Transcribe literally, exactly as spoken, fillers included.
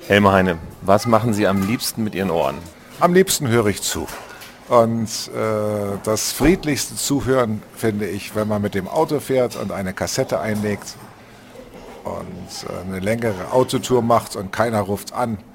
Helmer Heine, was machen Sie am liebsten mit Ihren Ohren? Am liebsten höre ich zu. Und äh, das friedlichste Zuhören finde ich, wenn man mit dem Auto fährt und eine Kassette einlegt und äh, eine längere Autotour macht und keiner ruft an